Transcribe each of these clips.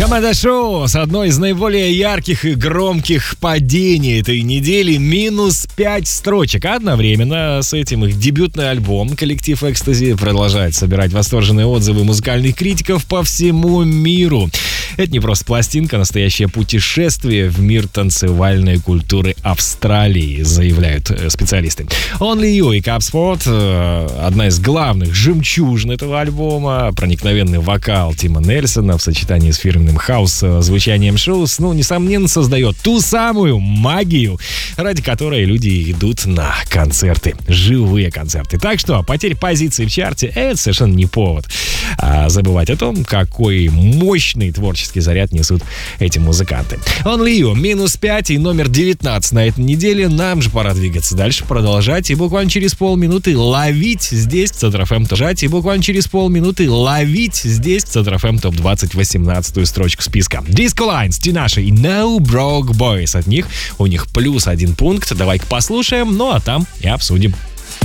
Команда шоу с одной из наиболее ярких и громких падений этой недели. Минус 5 строчек. Одновременно с этим их дебютный альбом коллектив «Экстази» продолжает собирать восторженные отзывы музыкальных критиков по всему миру. Это не просто пластинка, настоящее путешествие в мир танцевальной культуры Австралии, заявляют специалисты. Only You и Cup Sport — одна из главных жемчужин этого альбома. Проникновенный вокал Тима Нельсона в сочетании с фирменным хаус-звучанием шоу, несомненно, создает ту самую магию, ради которой люди идут на концерты, живые концерты. Так что потеря позиции в чарте — это совершенно не повод забывать о том, какой мощный творческий заряд несут эти музыканты. Only You, минус 5 и номер 19 на этой неделе. Нам же пора двигаться дальше, продолжать и буквально через полминуты ловить здесь в Центр ФМ и буквально через полминуты ловить здесь в Центр ФМ ТОП-20 18-ю строчку списка. Disco Lines, Tinashe и No Broke Boys. От них у них плюс 1 пункт. Давай-ка послушаем, ну а там и обсудим.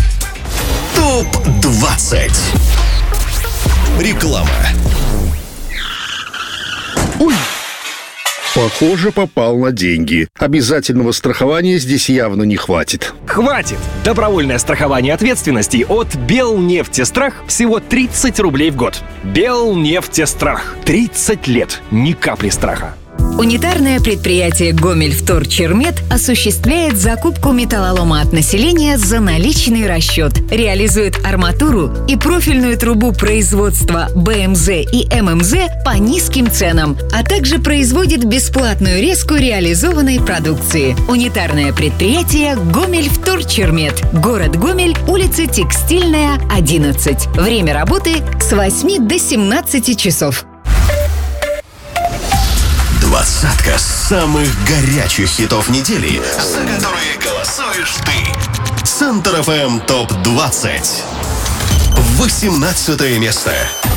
ТОП-20. Реклама. Ой. Похоже, попал на деньги. Обязательного страхования здесь явно не хватит. Хватит! Добровольное страхование ответственности от Белнефтестрах всего 30 рублей в год. Белнефтестрах. 30 лет. Ни капли страха. Унитарное предприятие «Гомельвторчермет» осуществляет закупку металлолома от населения за наличный расчет, реализует арматуру и профильную трубу производства БМЗ и ММЗ по низким ценам, а также производит бесплатную резку реализованной продукции. Унитарное предприятие «Гомельвторчермет», город Гомель, улица Текстильная, 11. Время работы с 8 до 17 часов. Двадцатка самых горячих хитов недели, за которые голосуешь ты. Центр ФМ ТОП-20. 18 место.